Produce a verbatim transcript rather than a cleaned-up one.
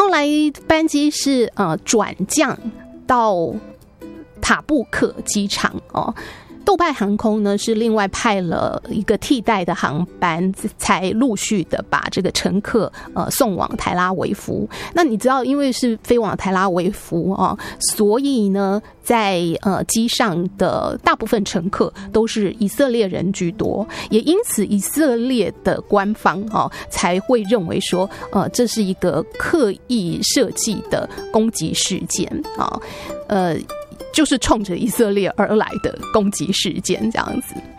后来班机是呃转降到塔布克机场哦。杜拜航空呢是另外派了一个替代的航班，才陆续的把这个乘客呃送往台拉维夫。那你知道，因为是飞往台拉维夫哦，所以呢，在呃机上的大部分乘客都是以色列人居多，也因此以色列的官方哦才会认为说，呃，这是一个刻意设计的攻击事件啊，呃。就是冲着以色列而来的攻击事件这样子。